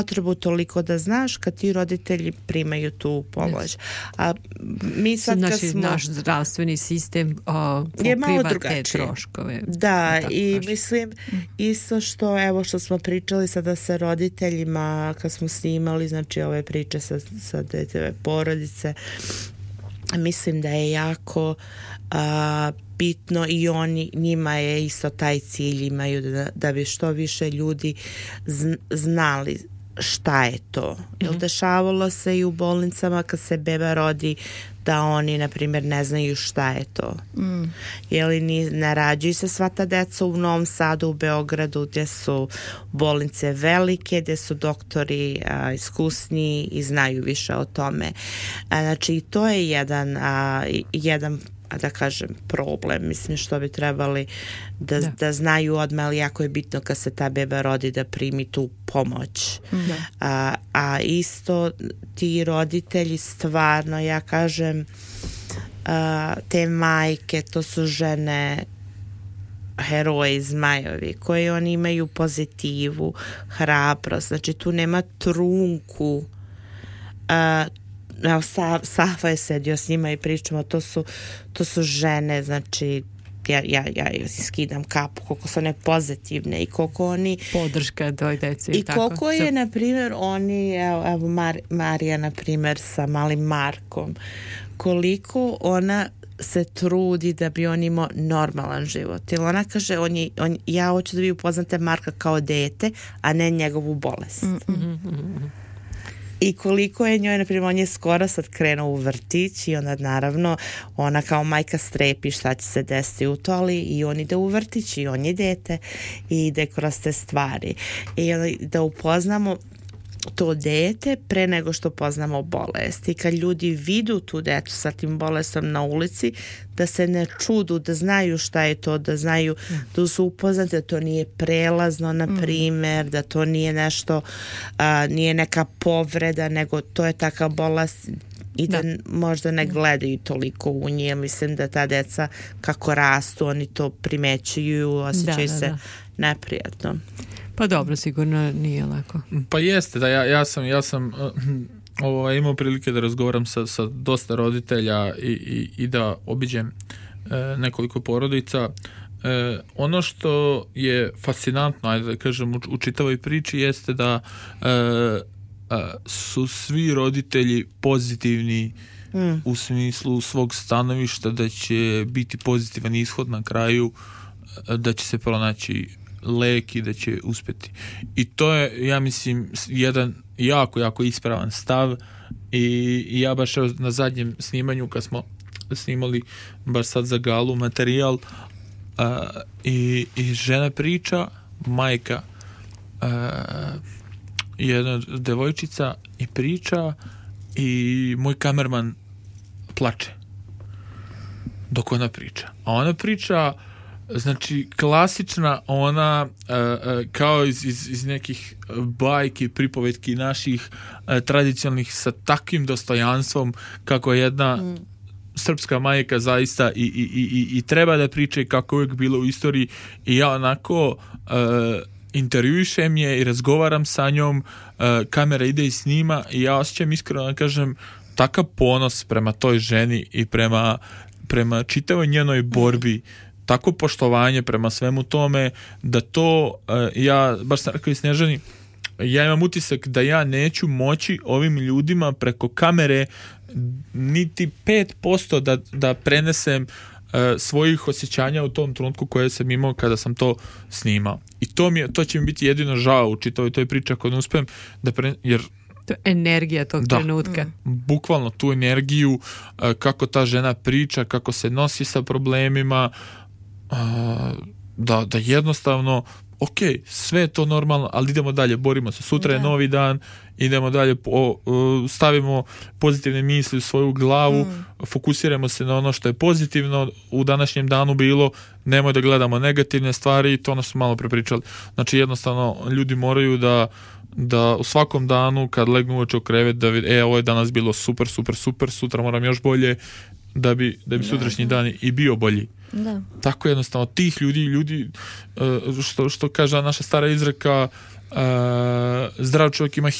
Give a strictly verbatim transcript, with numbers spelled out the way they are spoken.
potrebu toliko da znaš kad ti roditelji primaju tu pomoć. A mi sad kad znači, smo... naš zdravstveni sistem o, pokriva te troškove. Da, i baš. Mislim isto što, evo što smo pričali sada sa roditeljima kad smo snimali, znači ove priče sa, sa D T V porodice, mislim da je jako a, bitno i oni, njima je isto taj cilj, imaju da, da bi što više ljudi znali šta je to. Mm-hmm. Jer dešavalo se i u bolnicama kad se beba rodi da oni, na primjer, ne znaju šta je to. Mm. Jer ni, ne rađuju se sva ta deca u Novom Sadu, u Beogradu, gdje su bolnice velike, gdje su doktori a, iskusni i znaju više o tome. A, znači, to je jedan, a, jedan da kažem, problem, mislim, što bi trebali da, da. da znaju odmah, ali jako je bitno kad se ta beba rodi da primi tu pomoć. Da. A, a isto ti roditelji stvarno, ja kažem, a, te majke, to su žene heroji, zmajovi, koji oni imaju pozitivu, hrabrost, znači tu nema trunku. A, Evo, Safa je sedio s njima i pričamo, to su, to su žene, znači ja, ja, ja skidam kapu koliko su one pozitivne i koliko oni podrška toj deci i, i koliko je, na primjer, oni, evo, evo Mar, Marija, na primjer, sa malim Markom, koliko ona se trudi da bi on imao normalan život. Jer ona kaže, on je, on, ja hoću da vi upoznate Marka kao dete, a ne njegovu bolest. Mm-hmm. I koliko je njoj, na primjer, on je skoro sad krenuo u vrtić i onda naravno ona kao majka strepi šta će se desiti u to, ali i on ide u vrtić i on je dete i ide kroz te stvari. I da upoznamo to dete pre nego što poznamo bolest. I kad ljudi vidu tu decu sa tim bolestom na ulici, da se ne čudu, da znaju šta je to, da znaju mm. da su upoznati, da to nije prelazno, na primjer, mm. da to nije nešto, a, nije neka povreda, nego to je taka bolest i da, da možda ne gledaju toliko u nje. Mislim da ta deca kako rastu, oni to primećuju, osjećaju da, da, se da. neprijatno. Pa dobro, sigurno nije lako. Pa jeste, da ja, ja sam, ja sam ovo, imao prilike da razgovaram sa, sa dosta roditelja i, i, i da obiđem e, nekoliko porodica. E, ono što je fascinantno, ajde da kažem, u, u čitavoj priči jeste da e, a, su svi roditelji pozitivni mm. u smislu svog stanovišta da će biti pozitivan ishod na kraju, da će se pronaći lek i da će uspjeti. I to je, ja mislim, jedan jako, jako ispravan stav i, i ja baš na zadnjem snimanju kad smo snimali baš sad za galu materijal a, i, i žena priča, majka a, jedna devojčica i priča i moj kamerman plače dok ona priča. A ona priča, znači, klasična ona uh, uh, kao iz, iz, iz nekih bajki, pripovetki naših uh, tradicionalnih sa takvim dostojanstvom kako jedna mm. srpska majka zaista i, i, i, i treba da priča kako uvijek bilo u istoriji i ja onako uh, intervjuišem je i razgovaram sa njom, uh, kamera ide i snima i ja osjećam iskreno da kažem takav ponos prema toj ženi i prema, prema čitavoj njenoj borbi, mm. tako poštovanje prema svemu tome, da to, ja, baš sam rekao i Snežani, ja imam utisak da ja neću moći ovim ljudima preko kamere niti pet posto da, da prenesem uh, svojih osjećanja u tom trenutku koje sam imao kada sam to snimao. I to, mi je, to će mi biti jedino žao u čitavoj toj priči ako ne uspijem da pre, jer to energija tog da, trenutka. Bukvalno tu energiju, uh, kako ta žena priča, kako se nosi sa problemima, da, da jednostavno ok, sve je to normalno, ali idemo dalje, borimo se, sutra da. je novi dan, idemo dalje, po, stavimo pozitivne misli u svoju glavu, mm. fokusiramo se na ono što je pozitivno u današnjem danu bilo, nemoj da gledamo negativne stvari, to nas su malo prepričali. Znači jednostavno ljudi moraju da da u svakom danu kad legnu uveče u krevet da vidi, e, ovo je danas bilo super, super, super, sutra moram još bolje da bi, da bi sutrašnji dan i bio bolji. Da. Tako jednostavno tih ljudi, ljudi što, što kaže naša stara izreka, zdrav čovjek ima